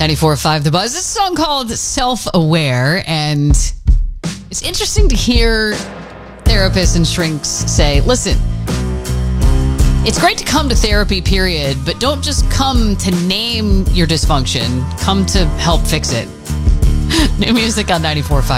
94.5 The Buzz. This is a song called Self-Aware, and it's interesting to hear therapists and shrinks say, listen, it's great to come to therapy, period, but don't just come to name your dysfunction. Come to help fix it. New music on 94.5